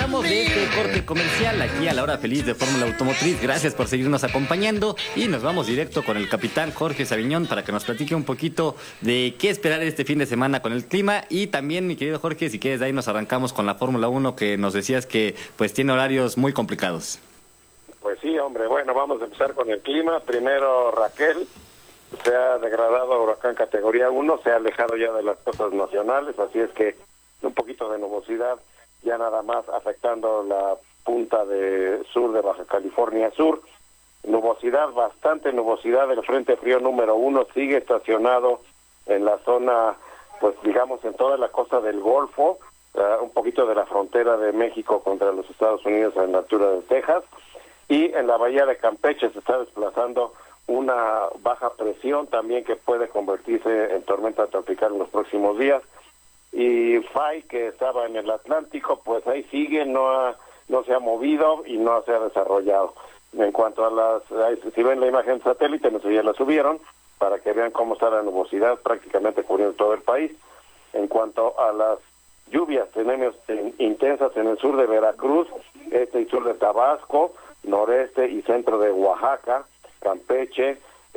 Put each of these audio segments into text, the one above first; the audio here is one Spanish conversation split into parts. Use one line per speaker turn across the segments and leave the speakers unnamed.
regresamos de este corte comercial aquí a la hora feliz de Fórmula Automotriz. Gracias por seguirnos acompañando y nos vamos directo con el capitán Jorge Saviñón para que nos platique un poquito de qué esperar este fin de semana con el clima. Y también, mi querido Jorge, si quieres, de ahí nos arrancamos con la Fórmula 1, que nos decías que pues tiene horarios muy complicados.
Pues sí, hombre, bueno, vamos a empezar con el clima. Primero, Raquel se ha degradado a huracán categoría 1, se ha alejado ya de las costas nacionales, así es que un poquito de nubosidad, ya nada más afectando la punta de sur de Baja California Sur. Nubosidad, bastante nubosidad. El frente frío número 1 sigue estacionado en la zona, pues digamos, en toda la costa del Golfo, un poquito de la frontera de México contra los Estados Unidos en la altura de Texas, y en la bahía de Campeche se está desplazando una baja presión también que puede convertirse en tormenta tropical en los próximos días. Y Fay, que estaba en el Atlántico, pues ahí sigue, no se ha movido y no se ha desarrollado. En cuanto a si ven la imagen satélite, no sé, ya la subieron, para que vean cómo está la nubosidad prácticamente cubriendo todo el país. En cuanto a las lluvias, tenemos intensas en el sur de Veracruz, este y sur de Tabasco, noreste y centro de Oaxaca, Campeche,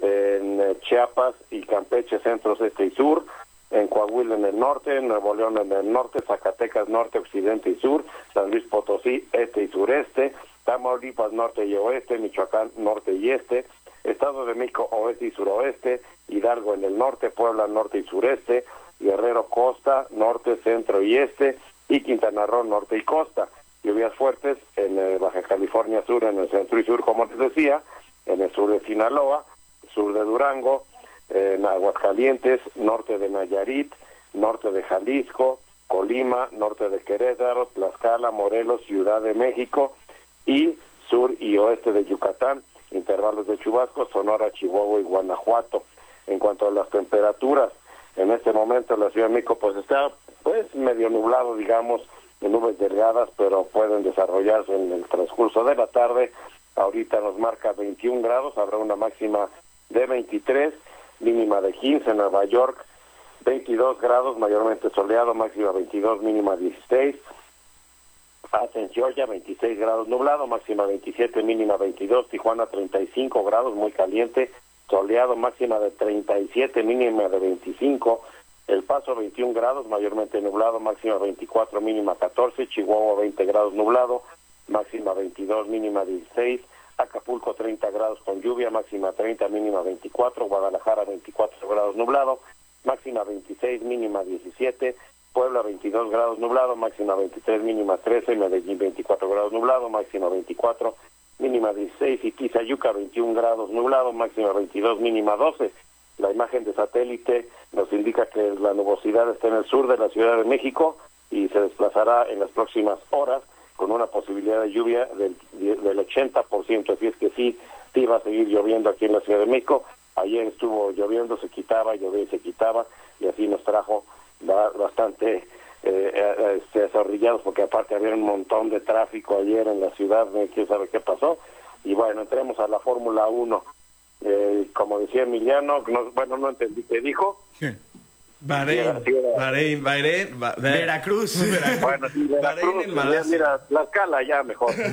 en Chiapas y Campeche, centro, este y sur, en Coahuila en el norte, Nuevo León en el norte, Zacatecas norte, occidente y sur, San Luis Potosí este y sureste, Tamaulipas norte y oeste, Michoacán norte y este, Estado de México oeste y suroeste, Hidalgo en el norte, Puebla norte y sureste, Guerrero costa, norte, centro y este, y Quintana Roo norte y costa. Lluvias fuertes en Baja California Sur, en el centro y sur, como les decía, en el sur de Sinaloa, sur de Durango, en Aguascalientes, norte de Nayarit, norte de Jalisco, Colima, norte de Querétaro, Tlaxcala, Morelos, Ciudad de México, y sur y oeste de Yucatán, intervalos de chubascos, Sonora, Chihuahua y Guanajuato. En cuanto a las temperaturas, en este momento la Ciudad de México pues está medio nublado, digamos, de nubes delgadas, pero pueden desarrollarse en el transcurso de la tarde. Ahorita nos marca 21 grados, habrá una máxima de 23, mínima de 15 en Nueva York, 22 grados, mayormente soleado, máxima 22, mínima 16. En Georgia, 26 grados nublado, máxima 27, mínima 22. Tijuana, 35 grados, muy caliente, soleado, máxima de 37, mínima de 25. El Paso, 21 grados, mayormente nublado, máxima 24, mínima 14. Chihuahua, 20 grados nublado, máxima 22, mínima 16. Acapulco, 30 grados con lluvia, máxima 30, mínima 24. Guadalajara, 24 grados nublado, máxima 26, mínima 17. Puebla, 22 grados nublado, máxima 23, mínima 13. Medellín, 24 grados nublado, máxima 24, mínima 16. Y Tizayuca, 21 grados nublado, máxima 22, mínima 12. La imagen de satélite nos indica que la nubosidad está en el sur de la Ciudad de México y se desplazará en las próximas horas con una posibilidad de lluvia del 80%, así es que sí va a seguir lloviendo aquí en la Ciudad de México. Ayer estuvo lloviendo, se quitaba, llovía y se quitaba, y así nos trajo bastante azorrillados, porque aparte había un montón de tráfico ayer en la ciudad, quién sabe qué pasó. Y bueno, entremos a la Fórmula 1. Como decía Emiliano, no entendí qué dijo.
Veracruz.
Bueno, sí, Veracruz, mira, Tlaxcala ya mejor.